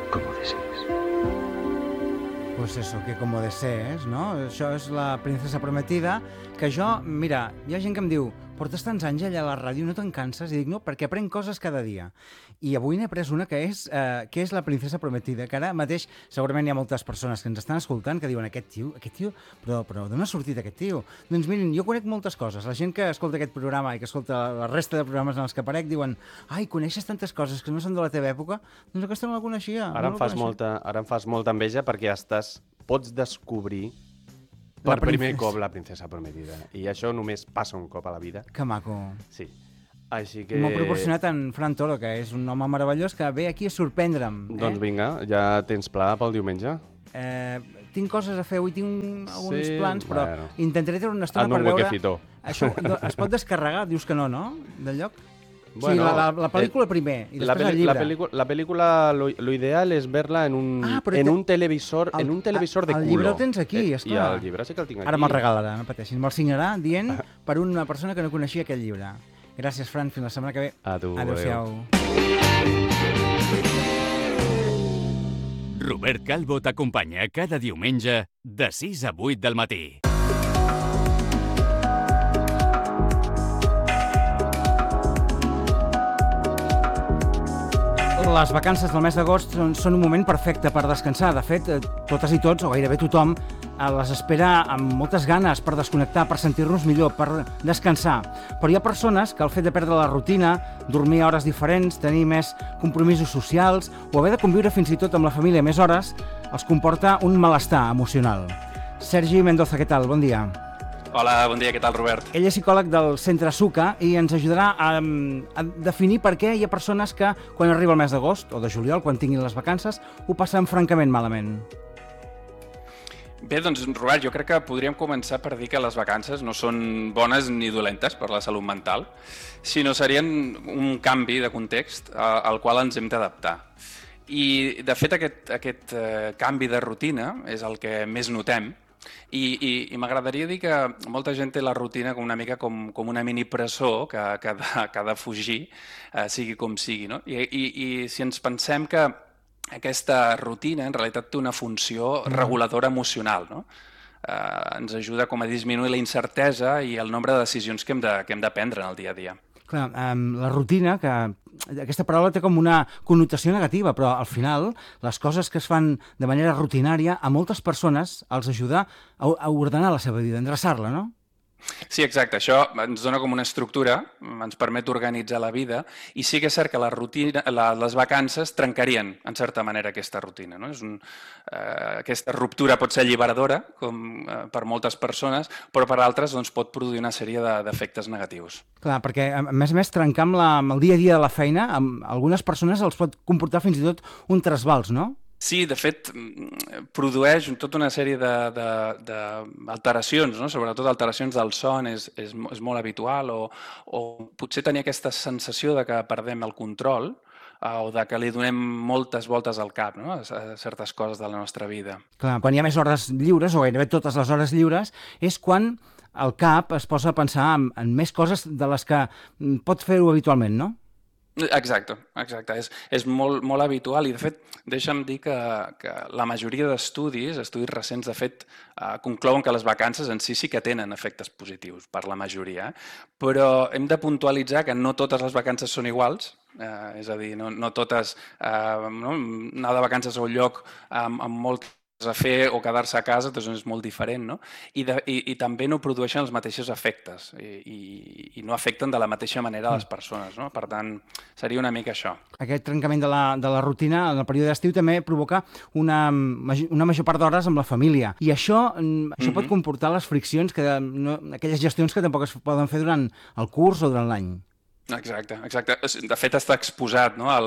como desees. Pues eso, que como desees, no? Això és la princesa prometida, que jo, mira, hi ha gent que em diu portes tants anys allà a la ràdio, no te'n canses? I dic, no, perquè aprenc coses cada dia. I avui n'he après una que és la princesa prometida, que ara mateix segurament hi ha moltes persones que ens estan escoltant que diuen aquest tio, però d'on ha sortit aquest tio? Doncs miren, jo conec moltes coses. La gent que escolta aquest programa i que escolta la resta de programes en els que aparec diuen ai, coneixes tantes coses que no són de la teva època? Doncs aquesta no la coneixia. Ara em fas molta enveja perquè pots descobrir per primer cop la princesa prometida. I això només passa un cop a la vida. Que maco. Sí. Així que... M'ho ha proporcionat en Fran Toro, que és un home meravellós que ve aquí a sorprendre'm. Doncs vinga, ja tens pla pel diumenge? Tinc coses a fer, avui tinc alguns plans, però intentaré treure una estona per veure... Huequecito. Això es pot descarregar? Dius que no, del lloc? Bueno, sí, la pel·lícula primer i després el llibre. La pel·lícula, lo ideal és verla en un televisor de color. El llibre el tens aquí, esclar. I el llibre sí que el tinc aquí. Ara me'l regalarà, no pateixin. Me'l signarà dient per una persona que no coneixia aquest llibre. Gràcies, Fran. Fins la setmana que ve. A tu. Adéu-siau. Robert Calvo t'acompanya cada diumenge de 6 a 8 del matí. Les vacances del mes d'agost són un moment perfecte per descansar. De fet, totes i tots, o gairebé tothom, les espera amb moltes ganes per desconnectar, per sentir-nos millor, per descansar. Però hi ha persones que el fet de perdre la rutina, dormir a hores diferents, tenir més compromisos socials o haver de conviure fins i tot amb la família més hores, els comporta un malestar emocional. Sergi Mendoza, què tal? Bon dia. Hola, bon dia, què tal, Robert? Ell és psicòleg del Centre Suca i ens ajudarà a definir per què hi ha persones que, quan arriba el mes d'agost o de juliol, quan tinguin les vacances, ho passen francament malament. Bé, doncs, Robert, jo crec que podríem començar per dir que les vacances no són bones ni dolentes per la salut mental, sinó serien un canvi de context al qual ens hem d'adaptar. I, de fet, aquest canvi de rutina és el que més notem. I m'agradaria dir que molta gent té la rutina com una mica com una mini presó que ha de fugir, sigui com sigui, no? I si ens pensem que aquesta rutina en realitat té una funció reguladora emocional, no? Ens ajuda com a disminuir la incertesa i el nombre de decisions que hem de prendre en el dia a dia. Clar, la rutina, que aquesta paraula té com una connotació negativa, però al final les coses que es fan de manera rutinària a moltes persones els ajuda a ordenar la seva vida, a endreçar-la, no? Sí, exacte. Això ens dona com una estructura, ens permet organitzar la vida i sí que és cert que les vacances trencarien, en certa manera, aquesta rutina, no? Aquesta ruptura pot ser alliberadora, com per moltes persones, però per altres pot produir una sèrie d'efectes negatius. Clar, perquè a més trencar amb el dia a dia de la feina, amb algunes persones els pot comportar fins i tot un trasbals, no? Sí, de fet, produeix tota una sèrie d'alteracions, no? Sobretot alteracions del son és molt habitual o potser tenir aquesta sensació de que perdem el control o de que li donem moltes voltes al cap, no? A certes coses de la nostra vida. Clar, quan hi ha més hores lliures, o gairebé totes les hores lliures, és quan el cap es posa a pensar en més coses de les que pot fer-ho habitualment, no? Exacte. És molt habitual i, de fet, deixa'm dir que la majoria d'estudis recents, de fet, conclouen que les vacances en si que tenen efectes positius per la majoria, però hem de puntualitzar que no totes les vacances són iguals, és a dir, no totes, anar de vacances a un lloc amb molt a fer o quedar-se a casa doncs és molt diferent, no? I també no produeixen els mateixos efectes i no afecten de la mateixa manera a les persones, no? Per tant, seria una mica això. Aquest trencament de la rutina en el període d'estiu també provoca una major part d'hores amb la família i això pot comportar les friccions, aquelles gestions que tampoc es poden fer durant el curs o durant l'any. Exacte. De fet, està exposat, no?,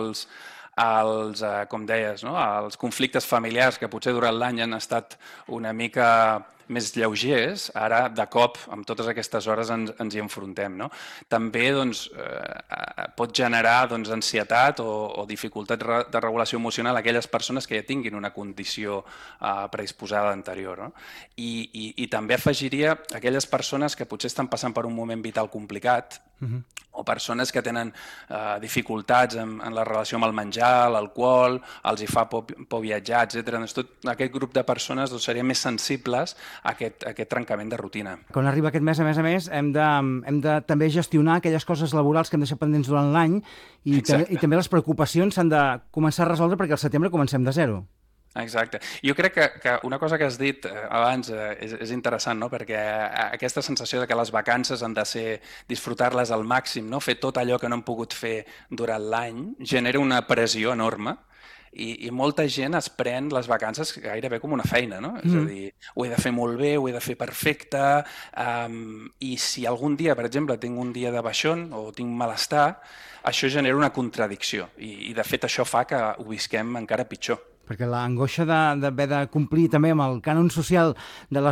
com deies, no? Els conflictes familiars que potser durant l'any han estat una mica més lleugers, ara de cop, amb totes aquestes hores ens hi enfrontem. No? També doncs, pot generar doncs, ansietat o dificultat de regulació emocional a aquelles persones que ja tinguin una condició predisposada anterior. No? I també afegiria aquelles persones que potser estan passant per un moment vital complicat, o persones que tenen dificultats en la relació amb el menjar, l'alcohol, els hi fa por viatjar, etc. Doncs tot aquest grup de persones doncs, serien més sensibles a aquest trencament de rutina. Quan arriba aquest mes, a més, hem de també gestionar aquelles coses laborals que hem deixat pendents durant l'any i també les preocupacions s'han de començar a resoldre perquè al setembre comencem de zero. Exacte. Jo crec que una cosa que has dit abans és interessant, no? Perquè aquesta sensació de que les vacances han de ser disfrutar-les al màxim, no? Fer tot allò que no hem pogut fer durant l'any, genera una pressió enorme i molta gent es pren les vacances gairebé com una feina, no? És a dir, ho he de fer molt bé, ho he de fer perfecte, i si algun dia, per exemple, tinc un dia de baixón o tinc malestar, això genera una contradicció i de fet això fa que ho visquem encara pitjor. Perquè l'angoixa d'haver de complir també amb el cànon social de les